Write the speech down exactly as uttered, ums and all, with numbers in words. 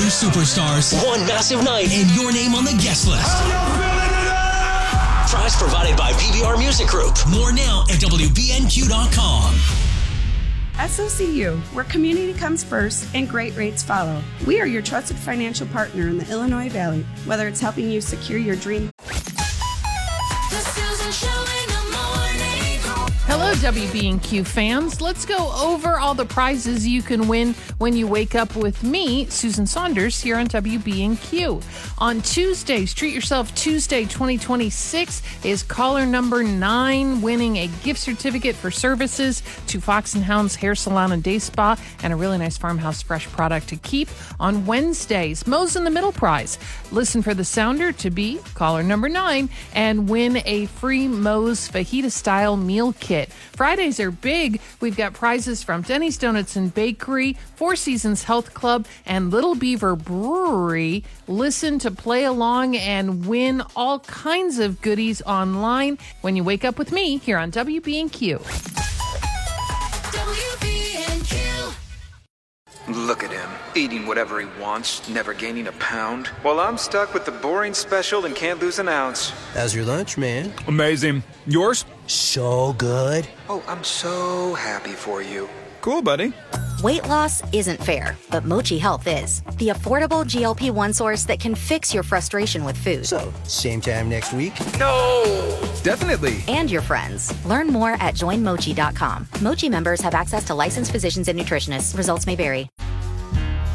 Two superstars, one massive night, and your name on the guest list. Prize provided by B B R Music Group. More now at W B N Q dot com. S O C U, where community comes first and great rates follow. We are your trusted financial partner in the Illinois Valley. Whether it's helping you secure your dream. Hello, W B N Q fans. Let's go over all the prizes you can win when you wake up with me, Susan Saunders, here on W B N Q. On Tuesdays, Treat Yourself Tuesday twenty twenty-six is caller number nine winning a gift certificate for services to Fox and Hound's Hair Salon and Day Spa and a really nice Farmhouse Fresh product to keep. On Wednesdays, Moe's in the Middle prize. Listen for the sounder to be caller number nine and win a free Moe's Fajita-style meal kit. Fridays are big. We've got prizes from Denny's Donuts and Bakery, Four Seasons Health Club, and Little Beaver Brewery. Listen to play along and win all kinds of goodies online when you wake up with me here on W B N Q. W B N Q. Look at him, eating whatever he wants, never gaining a pound. While I'm stuck with the boring special and can't lose an ounce. How's your lunch, man? Amazing. Yours? So good. Oh, I'm so happy for you. Cool, buddy. Weight loss isn't fair, but Mochi Health is. The affordable G L P one source that can fix your frustration with food. So, same time next week? No! Definitely. And your friends. Learn more at join mochi dot com. Mochi members have access to licensed physicians and nutritionists. Results may vary.